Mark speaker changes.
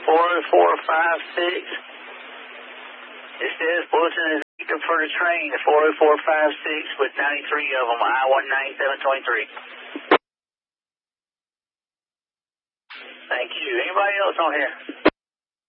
Speaker 1: 40456. It says Wilson is active for the train, 40456 with 93 of them, I-19723. Thank you. Anybody else on here?